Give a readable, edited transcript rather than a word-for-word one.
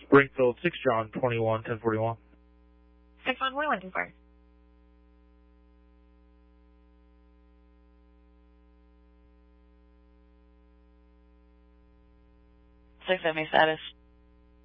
Springfield, 6 John, 21, 1041. 6 John 21, 10-4. Six enemy status.